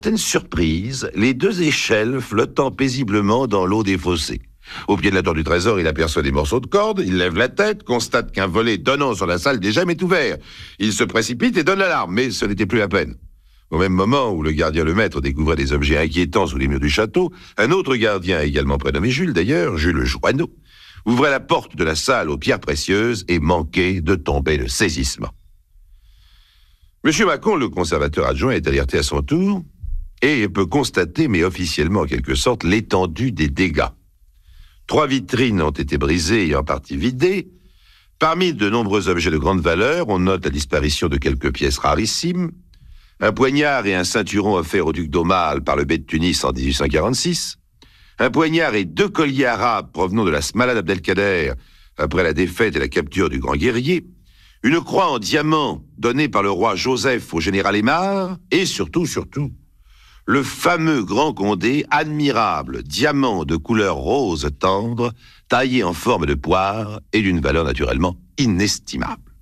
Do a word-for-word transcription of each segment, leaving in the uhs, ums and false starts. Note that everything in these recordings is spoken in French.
certaine surprise, les deux échelles flottant paisiblement dans l'eau des fossés. Au pied de la tour du trésor, il aperçoit des morceaux de corde, il lève la tête, constate qu'un volet donnant sur la salle des gemmes est ouvert. Il se précipite et donne l'alarme, mais ce n'était plus la peine. Au même moment où le gardien le maître découvrait des objets inquiétants sous les murs du château, un autre gardien, également prénommé Jules d'ailleurs, Jules Joanneau, ouvrait la porte de la salle aux pierres précieuses et manquait de tomber le saisissement. Monsieur Mâcon, le conservateur adjoint, est alerté à son tour et peut constater, mais officiellement en quelque sorte, l'étendue des dégâts. Trois vitrines ont été brisées et en partie vidées. Parmi de nombreux objets de grande valeur, on note la disparition de quelques pièces rarissimes, un poignard et un ceinturon offerts au duc d'Aumale par le bey de Tunis en dix-huit cent quarante-six, un poignard et deux colliers arabes provenant de la Smalade Abdelkader après la défaite et la capture du grand guerrier, une croix en diamant donnée par le roi Joseph au général Aymar, et surtout, surtout, le fameux Grand Condé, admirable diamant de couleur rose tendre, taillé en forme de poire et d'une valeur naturellement inestimable.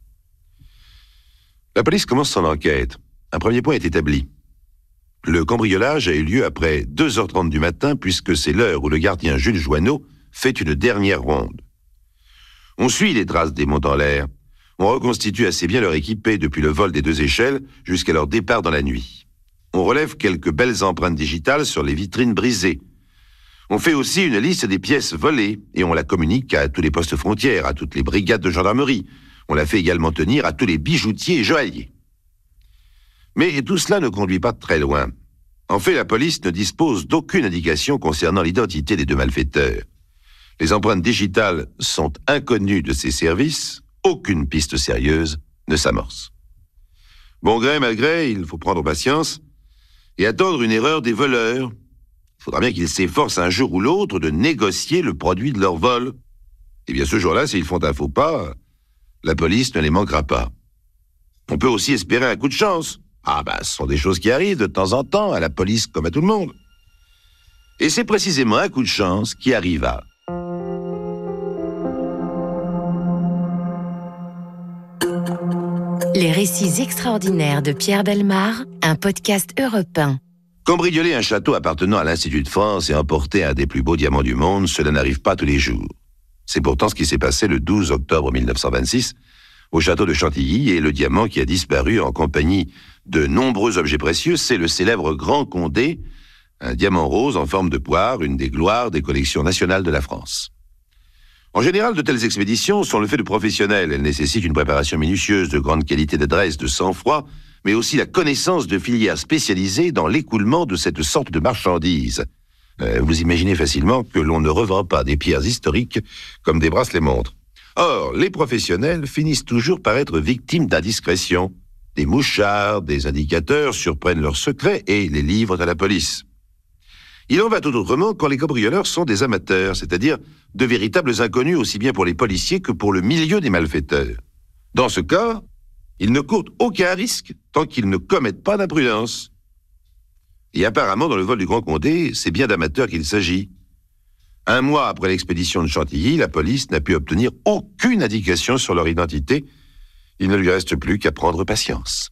La police commence son enquête. Un premier point est établi. Le cambriolage a eu lieu après deux heures trente du matin, puisque c'est l'heure où le gardien Jules Joanneau fait une dernière ronde. On suit les traces des monts en l'air. On reconstitue assez bien leur équipée depuis le vol des deux échelles jusqu'à leur départ dans la nuit. On relève quelques belles empreintes digitales sur les vitrines brisées. On fait aussi une liste des pièces volées et on la communique à tous les postes frontières, à toutes les brigades de gendarmerie. On la fait également tenir à tous les bijoutiers et joailliers. Mais tout cela ne conduit pas très loin. En fait, la police ne dispose d'aucune indication concernant l'identité des deux malfaiteurs. Les empreintes digitales sont inconnues de ces services. Aucune piste sérieuse ne s'amorce. Bon gré, mal gré, il faut prendre patience et attendre une erreur des voleurs. Il faudra bien qu'ils s'efforcent un jour ou l'autre de négocier le produit de leur vol. Et bien ce jour-là, s'ils font un faux pas, la police ne les manquera pas. On peut aussi espérer un coup de chance. Ah ben, ce sont des choses qui arrivent de temps en temps à la police comme à tout le monde. Et c'est précisément un coup de chance qui arriva. Les récits extraordinaires de Pierre Bellemare, un podcast Europe un. Cambrioler un château appartenant à l'Institut de France et emporter un des plus beaux diamants du monde, cela n'arrive pas tous les jours. C'est pourtant ce qui s'est passé le douze octobre mille neuf cent vingt-six au château de Chantilly, et le diamant qui a disparu en compagnie de nombreux objets précieux, c'est le célèbre Grand Condé, un diamant rose en forme de poire, une des gloires des collections nationales de la France. En général, de telles expéditions sont le fait de professionnels. Elles nécessitent une préparation minutieuse, de grande qualité d'adresse, de sang-froid, mais aussi la connaissance de filières spécialisées dans l'écoulement de cette sorte de marchandise. Euh, vous imaginez facilement que l'on ne revend pas des pierres historiques comme des bracelets-montres. Or, les professionnels finissent toujours par être victimes d'indiscrétions. Des mouchards, des indicateurs surprennent leurs secrets et les livrent à la police. Il en va tout autrement quand les cambrioleurs sont des amateurs, c'est-à-dire de véritables inconnus aussi bien pour les policiers que pour le milieu des malfaiteurs. Dans ce cas, ils ne courent aucun risque tant qu'ils ne commettent pas d'imprudence. Et apparemment, dans le vol du Grand Condé, c'est bien d'amateurs qu'il s'agit. Un mois après l'expédition de Chantilly, la police n'a pu obtenir aucune indication sur leur identité. Il ne lui reste plus qu'à prendre patience.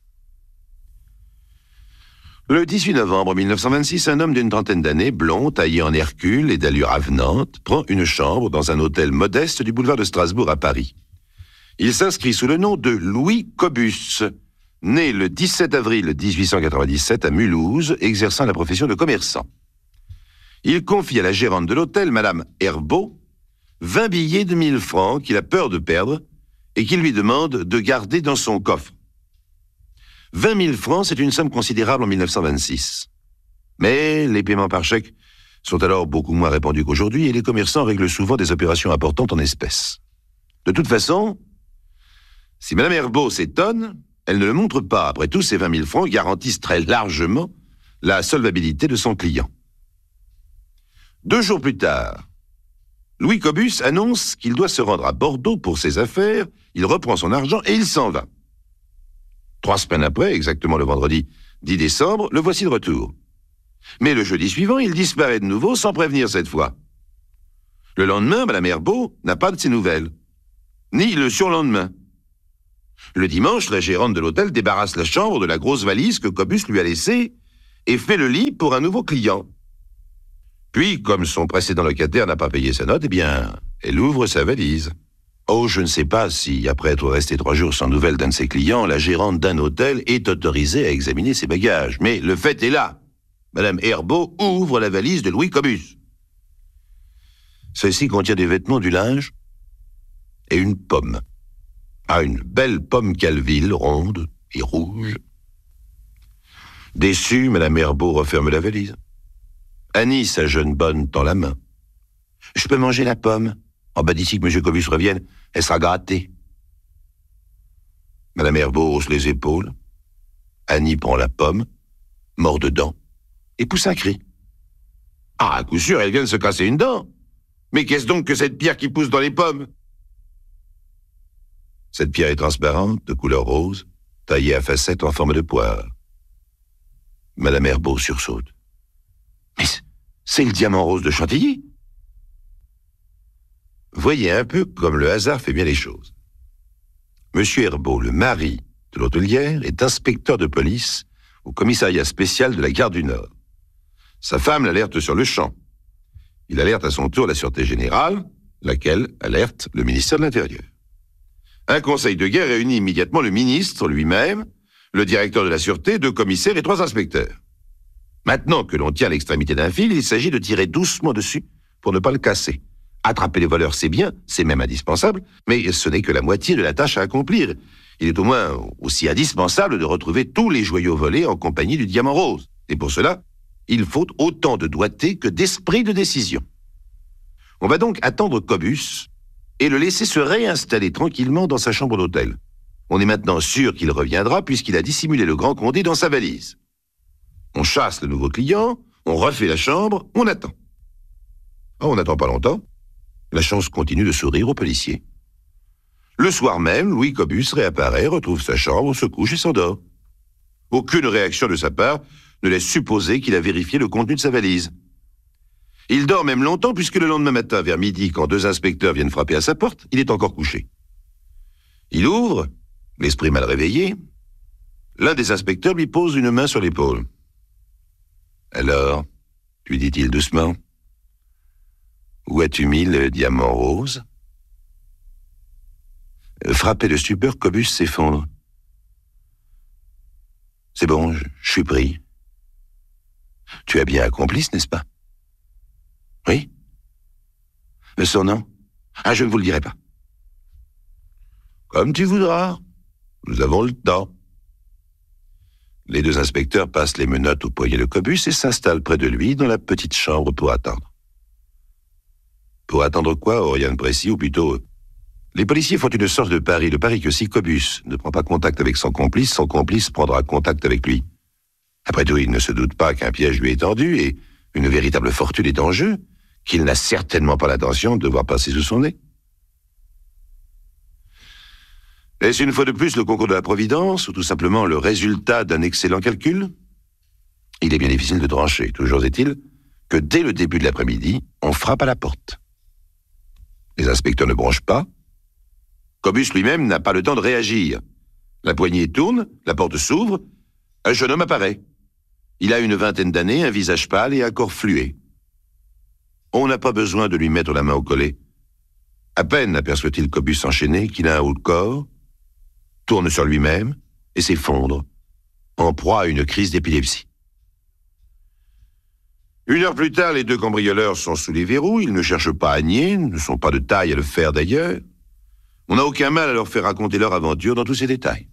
Le dix-huit novembre mille neuf cent vingt-six, un homme d'une trentaine d'années, blond, taillé en Hercule et d'allure avenante, prend une chambre dans un hôtel modeste du boulevard de Strasbourg à Paris. Il s'inscrit sous le nom de Louis Cobus, né le dix-sept avril dix-huit cent quatre-vingt-dix-sept à Mulhouse, exerçant la profession de commerçant. Il confie à la gérante de l'hôtel, Madame Herbeau, vingt billets de mille francs qu'il a peur de perdre et qu'il lui demande de garder dans son coffre. vingt mille francs, c'est une somme considérable en mille neuf cent vingt-six. Mais les paiements par chèque sont alors beaucoup moins répandus qu'aujourd'hui et les commerçants règlent souvent des opérations importantes en espèces. De toute façon, si Madame Herbeau s'étonne, elle ne le montre pas. Après tout, ces vingt mille francs garantissent très largement la solvabilité de son client. Deux jours plus tard, Louis Cobus annonce qu'il doit se rendre à Bordeaux pour ses affaires, il reprend son argent et il s'en va. Trois semaines après, exactement le vendredi dix décembre, le voici de retour. Mais le jeudi suivant, il disparaît de nouveau sans prévenir cette fois. Le lendemain, Madame Herbeau n'a pas de ses nouvelles, ni le surlendemain. Le dimanche, la gérante de l'hôtel débarrasse la chambre de la grosse valise que Cobus lui a laissée et fait le lit pour un nouveau client. Puis, comme son précédent locataire n'a pas payé sa note, eh bien, elle ouvre sa valise. Oh, je ne sais pas si, après être resté trois jours sans nouvelles d'un de ses clients, la gérante d'un hôtel est autorisée à examiner ses bagages. Mais le fait est là. Madame Herbeau ouvre la valise de Louis Cobus. Celle-ci contient des vêtements, du linge et une pomme. Ah, une belle pomme Calville, ronde et rouge. Déçue, Madame Herbeau referme la valise. Annie, sa jeune bonne, tend la main. « Je peux manger la pomme ? En bas d'ici que M. Cobus revienne, elle sera gâtée. » Madame Herbeau hausse les épaules. Annie prend la pomme, mord dedans, et pousse un cri. Ah, à coup sûr, elle vient de se casser une dent. Mais qu'est-ce donc que cette pierre qui pousse dans les pommes ? Cette pierre est transparente, de couleur rose, taillée à facettes en forme de poire. Madame Herbeau sursaute. Mais c'est le diamant rose de Chantilly. Voyez un peu comme le hasard fait bien les choses. Monsieur Herbeau, le mari de l'hôtelière, est inspecteur de police au commissariat spécial de la gare du Nord. Sa femme l'alerte sur le champ. Il alerte à son tour la Sûreté générale, laquelle alerte le ministère de l'Intérieur. Un conseil de guerre réunit immédiatement le ministre lui-même, le directeur de la Sûreté, deux commissaires et trois inspecteurs. Maintenant que l'on tient l'extrémité d'un fil, il s'agit de tirer doucement dessus pour ne pas le casser. Attraper les voleurs, c'est bien, c'est même indispensable, mais ce n'est que la moitié de la tâche à accomplir. Il est au moins aussi indispensable de retrouver tous les joyaux volés en compagnie du diamant rose. Et pour cela, il faut autant de doigté que d'esprit de décision. On va donc attendre Cobus et le laisser se réinstaller tranquillement dans sa chambre d'hôtel. On est maintenant sûr qu'il reviendra puisqu'il a dissimulé le Grand Condé dans sa valise. On chasse le nouveau client, on refait la chambre, on attend. Oh, on n'attend pas longtemps. La chance continue de sourire aux policiers. Le soir même, Louis Cobus réapparaît, retrouve sa chambre, se couche et s'endort. Aucune réaction de sa part ne laisse supposer qu'il a vérifié le contenu de sa valise. Il dort même longtemps puisque le lendemain matin, vers midi, quand deux inspecteurs viennent frapper à sa porte, il est encore couché. Il ouvre, l'esprit mal réveillé. L'un des inspecteurs lui pose une main sur l'épaule. « Alors, lui dit-il doucement, où as-tu mis le diamant rose ?» Frappé de stupeur, Cobus s'effondre. « C'est bon, je, je suis pris. Tu as bien un complice, n'est-ce pas ? » ?»« Oui. »« Son nom ? Ah, je ne vous le dirai pas. »« Comme tu voudras. Nous avons le temps. » Les deux inspecteurs passent les menottes au poignet de Cobus et s'installent près de lui dans la petite chambre pour attendre. Pour attendre quoi, oh, rien de précis, ou plutôt... Les policiers font une sorte de pari, le pari que si Cobus ne prend pas contact avec son complice, son complice prendra contact avec lui. Après tout, il ne se doute pas qu'un piège lui est tendu et une véritable fortune est en jeu, qu'il n'a certainement pas l'intention de voir passer sous son nez. Est-ce une fois de plus le concours de la Providence, ou tout simplement le résultat d'un excellent calcul ? Il est bien difficile de trancher. Toujours est-il que dès le début de l'après-midi, on frappe à la porte. Les inspecteurs ne bronchent pas. Cobus lui-même n'a pas le temps de réagir. La poignée tourne, la porte s'ouvre, un jeune homme apparaît. Il a une vingtaine d'années, un visage pâle et un corps fluet. On n'a pas besoin de lui mettre la main au collet. À peine aperçoit-il Cobus enchaîné qu'il a un haut de corps, tourne sur lui-même et s'effondre, en proie à une crise d'épilepsie. Une heure plus tard, les deux cambrioleurs sont sous les verrous, ils ne cherchent pas à nier, ne sont pas de taille à le faire d'ailleurs. On n'a aucun mal à leur faire raconter leur aventure dans tous ses détails.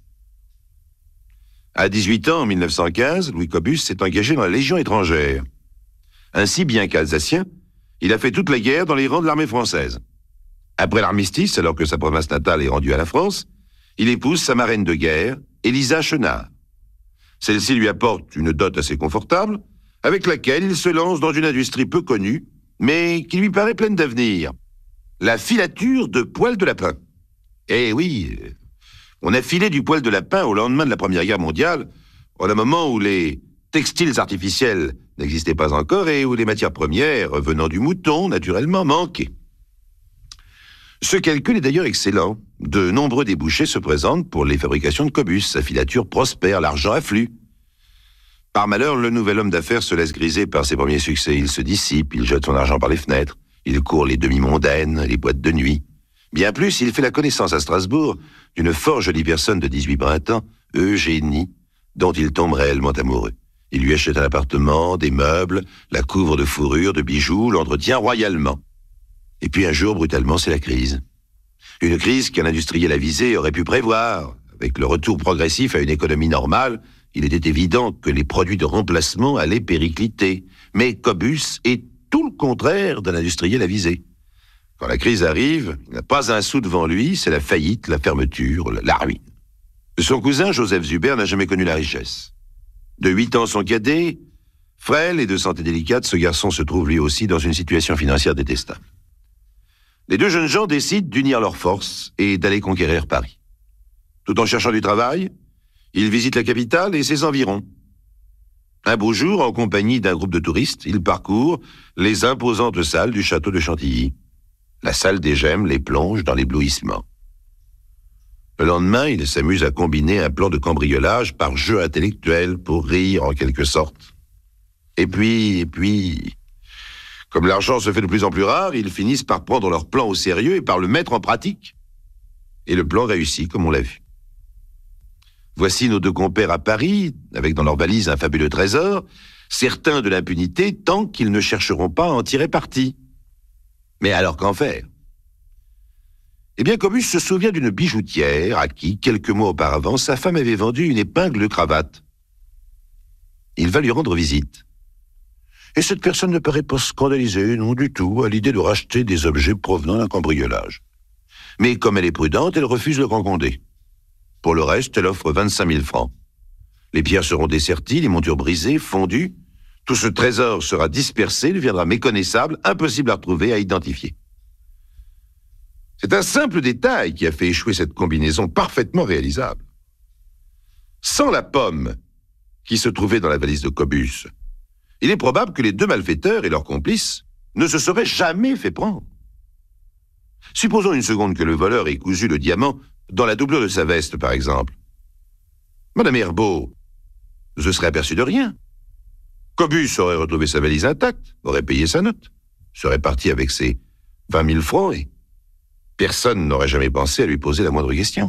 À dix-huit ans, en mille neuf cent quinze, Louis Cobus s'est engagé dans la Légion étrangère. Ainsi, bien qu'alsacien, il a fait toute la guerre dans les rangs de l'armée française. Après l'armistice, alors que sa province natale est rendue à la France, il épouse sa marraine de guerre, Élisa Chenard. Celle-ci lui apporte une dot assez confortable, avec laquelle il se lance dans une industrie peu connue, mais qui lui paraît pleine d'avenir. La filature de poils de lapin. Eh oui, on a filé du poil de lapin au lendemain de la Première Guerre mondiale, au moment où les textiles artificiels n'existaient pas encore et où les matières premières venant du mouton, naturellement, manquaient. Ce calcul est d'ailleurs excellent. De nombreux débouchés se présentent pour les fabrications de Cobus. Sa filature prospère, l'argent afflue. Par malheur, le nouvel homme d'affaires se laisse griser par ses premiers succès. Il se dissipe, il jette son argent par les fenêtres, il court les demi-mondaines, les boîtes de nuit. Bien plus, il fait la connaissance à Strasbourg d'une fort jolie personne de dix-huit printemps, Eugénie, dont il tombe réellement amoureux. Il lui achète un appartement, des meubles, la couvre de fourrure, de bijoux, l'entretient royalement. Et puis un jour, brutalement, c'est la crise. Une crise qu'un industriel avisé aurait pu prévoir. Avec le retour progressif à une économie normale, il était évident que les produits de remplacement allaient péricliter. Mais Cobus est tout le contraire d'un industriel avisé. Quand la crise arrive, il n'a pas un sou devant lui, c'est la faillite, la fermeture, la ruine. Son cousin, Joseph Zuber, n'a jamais connu la richesse. De huit ans son cadet, frêle et de santé délicate, ce garçon se trouve lui aussi dans une situation financière détestable. Les deux jeunes gens décident d'unir leurs forces et d'aller conquérir Paris. Tout en cherchant du travail, ils visitent la capitale et ses environs. Un beau jour, en compagnie d'un groupe de touristes, ils parcourent les imposantes salles du château de Chantilly. La salle des gemmes les plonge dans l'éblouissement. Le lendemain, ils s'amusent à combiner un plan de cambriolage par jeu intellectuel pour rire en quelque sorte. Et puis, et puis... Comme l'argent se fait de plus en plus rare, ils finissent par prendre leur plan au sérieux et par le mettre en pratique. Et le plan réussit, comme on l'a vu. Voici nos deux compères à Paris, avec dans leur valise un fabuleux trésor, certains de l'impunité tant qu'ils ne chercheront pas à en tirer parti. Mais alors qu'en faire? Eh bien, Cobus se souvient d'une bijoutière à qui, quelques mois auparavant, sa femme avait vendu une épingle de cravate. Il va lui rendre visite. Et cette personne ne paraît pas scandalisée, non du tout, à l'idée de racheter des objets provenant d'un cambriolage. Mais comme elle est prudente, elle refuse le grand Condé. Pour le reste, elle offre vingt-cinq mille francs. Les pierres seront desserties, les montures brisées, fondues. Tout ce trésor sera dispersé, deviendra méconnaissable, impossible à retrouver, à identifier. C'est un simple détail qui a fait échouer cette combinaison parfaitement réalisable. Sans la pomme qui se trouvait dans la valise de Cobus, il est probable que les deux malfaiteurs et leurs complices ne se seraient jamais fait prendre. Supposons une seconde que le voleur ait cousu le diamant dans la doublure de sa veste, par exemple. Madame Herbeau ne se serait aperçue de rien. Cobus aurait retrouvé sa valise intacte, aurait payé sa note, serait parti avec ses vingt mille francs et personne n'aurait jamais pensé à lui poser la moindre question.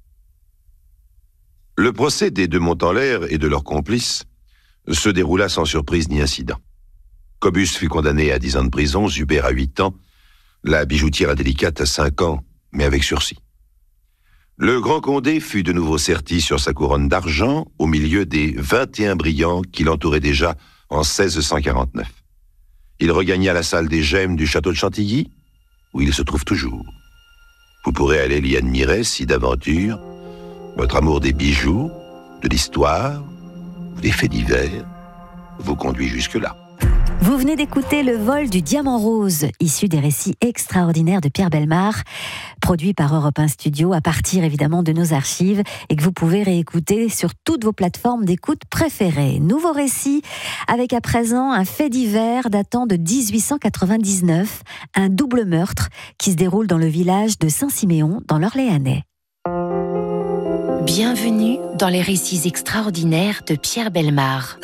Le procès des deux Montanlaire et de leurs complices se déroula sans surprise ni incident. Cobus fut condamné à dix ans de prison, Zuber à huit ans, la bijoutière indélicate à cinq ans, mais avec sursis. Le grand Condé fut de nouveau serti sur sa couronne d'argent au milieu des vingt et un brillants qui l'entouraient déjà en seize cent quarante-neuf. Il regagna la salle des gemmes du château de Chantilly, où il se trouve toujours. Vous pourrez aller l'y admirer si d'aventure votre amour des bijoux, de l'histoire, des faits divers vous conduit jusque-là. Vous venez d'écouter Le vol du diamant rose, issu des récits extraordinaires de Pierre Bellemare, produit par Europe un Studio à partir évidemment de nos archives et que vous pouvez réécouter sur toutes vos plateformes d'écoute préférées. Nouveau récit avec à présent un fait divers datant de dix-huit cent quatre-vingt-dix-neuf, un double meurtre qui se déroule dans le village de Saint-Siméon dans l'Orléanais. Bienvenue dans les récits extraordinaires de Pierre Bellemare.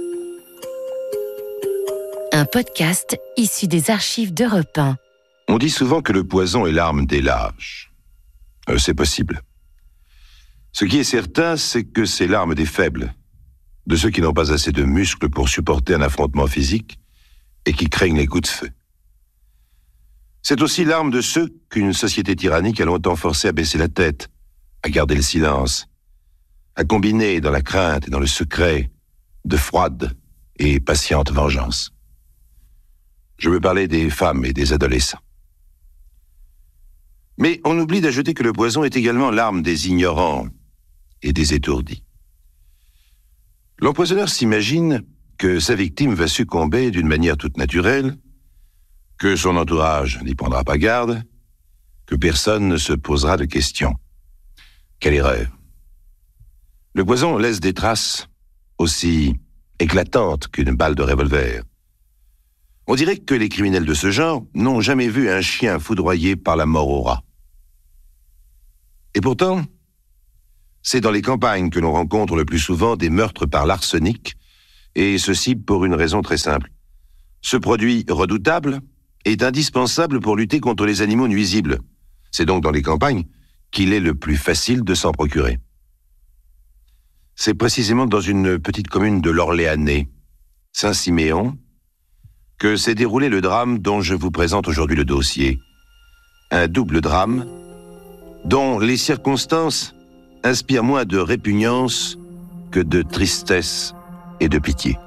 Un podcast issu des archives d'Europe un. On dit souvent que le poison est l'arme des lâches. Euh, c'est possible. Ce qui est certain, c'est que c'est l'arme des faibles, de ceux qui n'ont pas assez de muscles pour supporter un affrontement physique et qui craignent les coups de feu. C'est aussi l'arme de ceux qu'une société tyrannique a longtemps forcé à baisser la tête, à garder le silence, à combiner dans la crainte et dans le secret de froide et patiente vengeance. Je veux parler des femmes et des adolescents. Mais on oublie d'ajouter que le poison est également l'arme des ignorants et des étourdis. L'empoisonneur s'imagine que sa victime va succomber d'une manière toute naturelle, que son entourage n'y prendra pas garde, que personne ne se posera de questions. Quelle erreur! Le poison laisse des traces aussi éclatantes qu'une balle de revolver. On dirait que les criminels de ce genre n'ont jamais vu un chien foudroyé par la mort au rat. Et pourtant, c'est dans les campagnes que l'on rencontre le plus souvent des meurtres par l'arsenic Et ceci pour une raison très simple. Ce produit redoutable est indispensable pour lutter contre les animaux nuisibles. C'est donc dans les campagnes qu'il est le plus facile de s'en procurer. C'est précisément dans une petite commune de l'Orléanais, Saint-Siméon, que s'est déroulé le drame dont je vous présente aujourd'hui le dossier. Un double drame dont les circonstances inspirent moins de répugnance que de tristesse et de pitié.